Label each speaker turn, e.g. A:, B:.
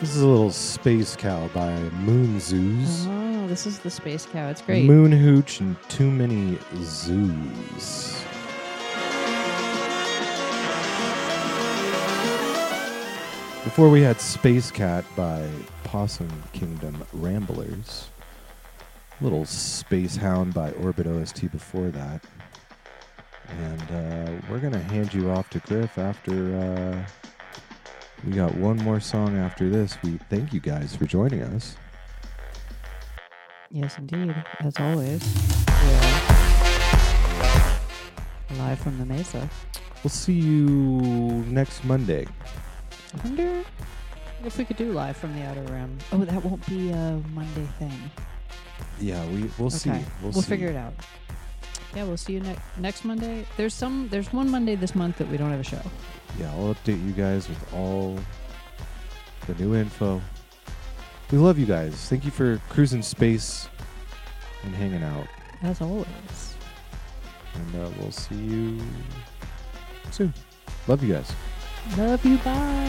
A: This is a little Space Cow by Moon Zoos.
B: Oh, this is the Space Cow. It's great.
A: Moon Hooch and Too Many Zoos. Before we had Space Cat by Possum Kingdom Ramblers. Little Space Hound by Orbit OST before that. And we're going to hand you off to Griff after we got one more song after this. We thank you guys for joining us.
B: Yes, indeed. As always. Yeah. Live from the Mesa.
A: We'll see you next Monday.
B: I wonder if we could do live from the Outer Rim. Oh, that won't be a Monday thing.
A: Yeah, we'll see.
B: We'll figure it out. Yeah, we'll see you next Monday. There's one Monday this month that we don't have a show.
A: Yeah, I'll update you guys with all the new info. We love you guys. Thank you for cruising space and hanging out.
B: As always.
A: And we'll see you soon. Love you guys.
B: Love you. Bye.